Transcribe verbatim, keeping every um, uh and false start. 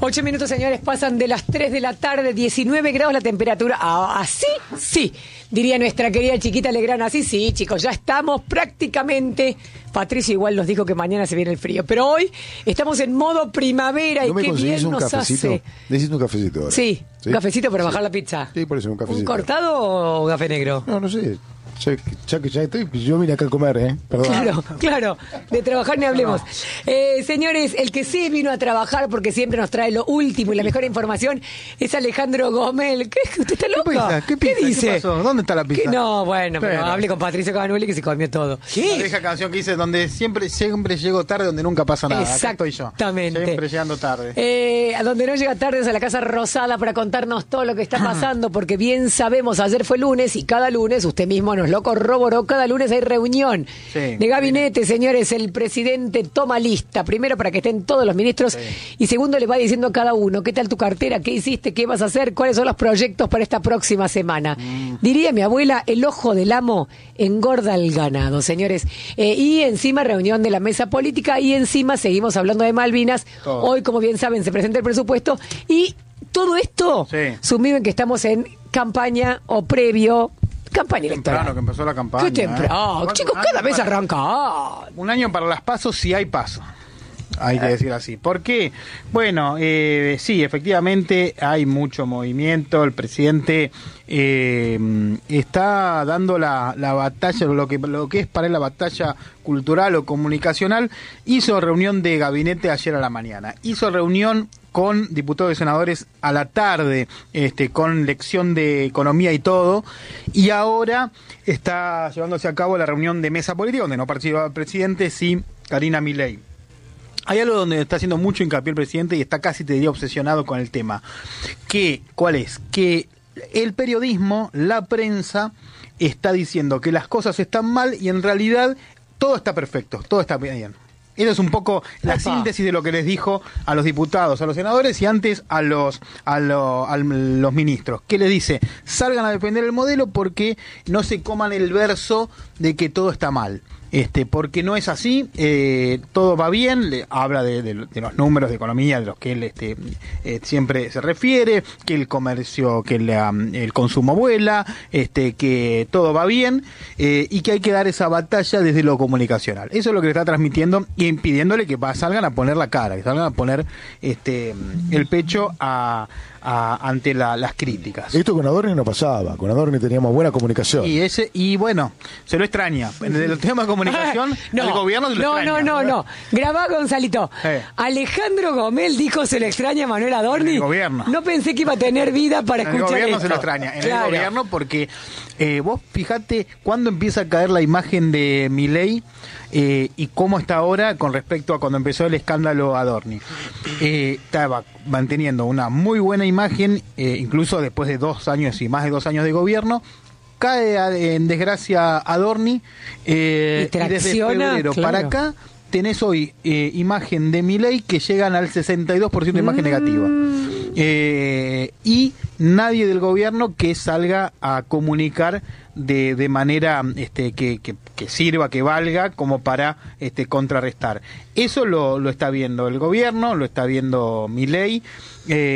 Ocho minutos, señores, pasan de las tres de la tarde, diecinueve grados la temperatura. Ah, así sí, diría nuestra querida chiquita Legrand, así sí, chicos, ya estamos prácticamente. Patricia igual nos dijo que mañana se viene el frío, pero hoy estamos en modo primavera. ¿No y qué bien un nos cafecito? hace. Necesito un cafecito ahora. Sí, ¿Sí? un cafecito para sí. bajar la pizza. Sí, por eso, un cafecito. ¿Un cortado o un café negro? No, no sé. Ya, ya que ya estoy, yo vine acá a comer, ¿eh? Perdón. Claro, claro, de trabajar ni hablemos. Eh, señores, el que sí vino a trabajar porque siempre nos trae lo último y la mejor información es Alejandro Gomel. ¿Qué? ¿Usted está loco? ¿Qué pizza? ¿Qué, pizza? ¿Qué dice? ¿Qué pasó? ¿Dónde está la pizza? ¿Qué? No, bueno, pero, Pero. hable con Patricio Cavanuelli que se comió todo. La vieja canción que dice donde siempre siempre llego tarde, donde nunca pasa nada. Acá estoy yo. Exactamente. Siempre llegando tarde. Eh, a donde no llega tarde es a la Casa Rosada para contarnos todo lo que está pasando, porque bien sabemos, ayer fue lunes y cada lunes, usted mismo nos lo corroboró, cada lunes hay reunión Sí, de gabinete, sí. Señores, el presidente toma lista, primero para que estén todos los ministros, sí. Y segundo le va diciendo a cada uno, ¿qué tal tu cartera? ¿Qué hiciste? ¿Qué vas a hacer? ¿Cuáles son los proyectos para esta próxima semana? Mm. Diría mi abuela, el ojo del amo engorda el ganado, señores. Eh, y encima reunión de la mesa política y encima seguimos hablando de Malvinas. Todo. Hoy, como bien saben, se presenta el presupuesto y todo esto sí. Sumido en que estamos en campaña o previo campaña electoral. Temprano que empezó la campaña. Qué temprano. ¿eh? Chicos, cada vez arranca. Un año para las pasos si hay paso. Hay que decir así. ¿Por qué? Bueno, eh, sí, efectivamente hay mucho movimiento. El presidente eh, está dando la, la batalla, lo que, lo que es para él la batalla cultural o comunicacional. Hizo reunión de gabinete ayer a la mañana. Hizo reunión con diputados y senadores a la tarde, este, con lección de economía y todo, y ahora está llevándose a cabo la reunión de mesa política, donde no participa el presidente, sí Karina Milei. Hay algo donde está haciendo mucho hincapié el presidente y está casi, te diría, obsesionado con el tema. ¿Qué? ¿Cuál es? Que el periodismo, la prensa, está diciendo que las cosas están mal y en realidad todo está perfecto, todo está bien. Esa es un poco la Opa. síntesis de lo que les dijo a los diputados, a los senadores y antes a los a, lo, a los ministros. ¿Qué les dice? Salgan a defender el modelo porque no se coman el verso de que todo está mal. Este, porque no es así, eh, todo va bien, le habla de, de, de los números de economía de los que él este, eh, siempre se refiere, que el comercio, que la, el consumo vuela, este, que todo va bien eh, y que hay que dar esa batalla desde lo comunicacional. Eso es lo que le está transmitiendo y impidiéndole que va, salgan a poner la cara, que salgan a poner este, el pecho a... A, ante la, las críticas. Esto con Adorni no pasaba, con Adorni teníamos buena comunicación. Y ese y bueno, se lo extraña. En el tema de comunicación, no, el gobierno se lo no, extraña. No, no, no, grabá, Gonzalito. Eh. Alejandro Gomel dijo se le extraña a Manuel Adorni. En el gobierno. No pensé que iba a tener vida para en escuchar el gobierno esto. Se lo extraña. En claro. el gobierno porque eh, vos fijate cuándo empieza a caer la imagen de Milei eh, y cómo está ahora con respecto a cuando empezó el escándalo Adorni. Eh, estaba manteniendo una muy buena imagen, eh, incluso después de dos años y más de dos años de gobierno, cae a, en desgracia Adorni eh, y, y desde febrero claro. para acá tenés hoy eh, imagen de Milei que llegan al sesenta y dos por ciento de imagen mm. negativa. Eh, y nadie del gobierno que salga a comunicar de, de manera este, que, que, que sirva, que valga como para este, contrarrestar. Eso lo, lo está viendo el gobierno, lo está viendo Milei. Eh,